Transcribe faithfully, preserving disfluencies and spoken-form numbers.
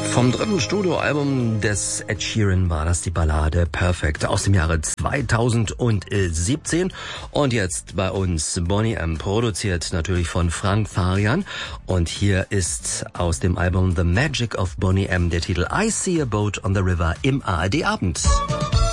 Vom dritten Studioalbum des Ed Sheeran war das die Ballade Perfect aus dem Jahre zweitausendsiebzehn. Und jetzt bei uns Boney M., produziert natürlich von Frank Farian. Und hier ist aus dem Album The Magic of Boney M. der Titel I See a Boat on the River im A R D Abend.